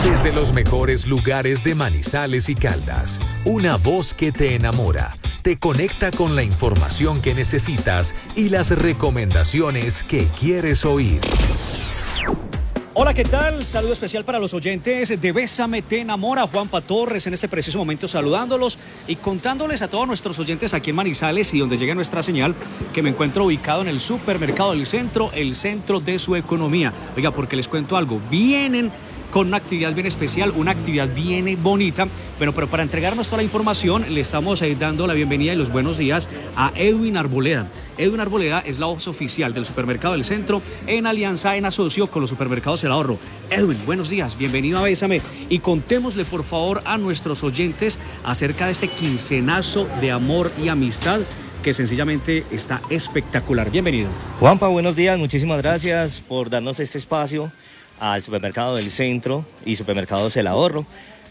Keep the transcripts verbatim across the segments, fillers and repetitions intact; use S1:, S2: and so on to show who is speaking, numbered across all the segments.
S1: Desde los mejores lugares de Manizales y Caldas, una voz que te enamora, te conecta con la información que necesitas y las recomendaciones que quieres oír.
S2: Hola, ¿qué tal? Saludo especial para los oyentes de Bésame Te Enamora. Juanpa Torres en este preciso momento saludándolos y contándoles a todos nuestros oyentes aquí en Manizales y donde llegue nuestra señal que me encuentro ubicado en el supermercado del centro, el centro de su economía. Oiga, porque les cuento algo, vienen con una actividad bien especial, una actividad bien bonita. Bueno, pero para entregarnos toda la información, le estamos eh, dando la bienvenida y los buenos días a Edwin Arboleda. Edwin Arboleda es la voz oficial del supermercado del centro en alianza, en asocio con los supermercados El Ahorro. Edwin, buenos días, bienvenido a Bésame y contémosle por favor a nuestros oyentes acerca de este quincenazo de amor y amistad que sencillamente está espectacular. Bienvenido.
S3: Juanpa, buenos días, muchísimas gracias por darnos este espacio al supermercado del centro y supermercados El Ahorro.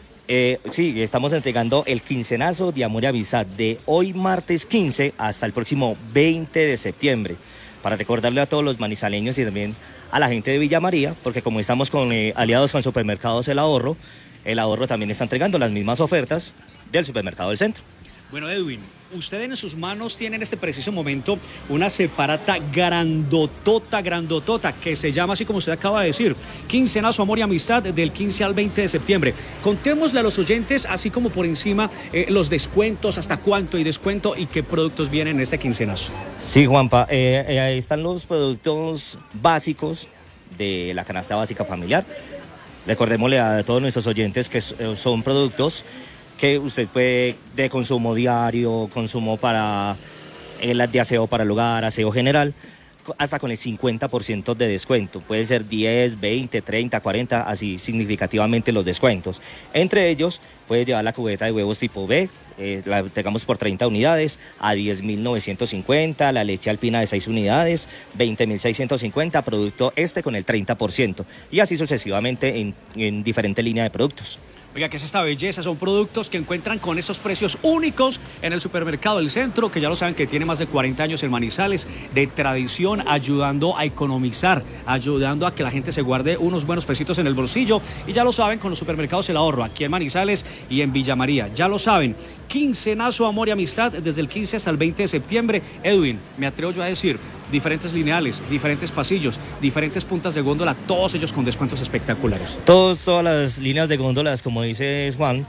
S3: Eh, sí, estamos entregando el quincenazo de amor y amistad de hoy martes quince hasta el próximo veinte de septiembre, para recordarle a todos los manizaleños y también a la gente de Villa María, porque como estamos con, eh, aliados con supermercados El Ahorro, El Ahorro también está entregando las mismas ofertas del supermercado del centro.
S2: Bueno, Edwin, usted en sus manos tiene en este preciso momento una separata grandotota, grandotota, que se llama así como usted acaba de decir, Quincenazo Amor y Amistad del quince al veinte de septiembre. Contémosle a los oyentes, así como por encima, eh, los descuentos, hasta cuánto y descuento y qué productos vienen en este quincenazo.
S3: Sí, Juanpa, eh, eh, ahí están los productos básicos de la canasta básica familiar. Recordémosle a todos nuestros oyentes que son productos que usted puede de consumo diario, consumo para el de aseo para el hogar, aseo general, hasta con el cincuenta por ciento de descuento. Puede ser diez, veinte, treinta, cuarenta, así significativamente los descuentos. Entre ellos, puedes llevar la cubeta de huevos tipo B, eh, la entregamos por treinta unidades a diez mil novecientos cincuenta, la leche alpina de seis unidades, veinte mil seiscientos cincuenta, producto este con el treinta por ciento, y así sucesivamente en, en diferentes líneas de productos.
S2: Oiga, ¿qué es esta belleza? Son productos que encuentran con estos precios únicos en el supermercado del centro, que ya lo saben que tiene más de cuarenta años en Manizales, de tradición, ayudando a economizar, ayudando a que la gente se guarde unos buenos pesitos en el bolsillo. Y ya lo saben con los supermercados El Ahorro, aquí en Manizales y en Villa María. Ya lo saben, quincenazo amor y amistad desde el quince hasta el veinte de septiembre. Edwin, me atrevo yo a decir, diferentes lineales, diferentes pasillos, diferentes puntas de góndola, todos ellos con descuentos espectaculares.
S3: Todos, todas las líneas de góndolas, como dice Juan,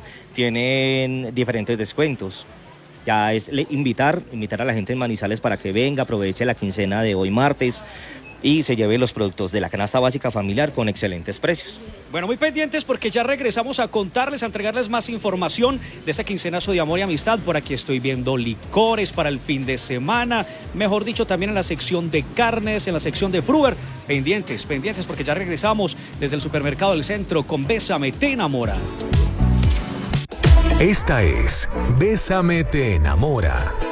S3: tienen diferentes descuentos. Ya es invitar, invitar a la gente en Manizales para que venga, aproveche la quincena de hoy martes y se lleve los productos de la canasta básica familiar con excelentes precios.
S2: Bueno, muy pendientes porque ya regresamos a contarles, a entregarles más información de este quincenazo de amor y amistad. Por aquí estoy viendo licores para el fin de semana, mejor dicho, también en la sección de carnes, en la sección de Fruver. Pendientes, pendientes porque ya regresamos desde el supermercado del centro con Bésame Te Enamora.
S1: Esta es Bésame Te Enamora.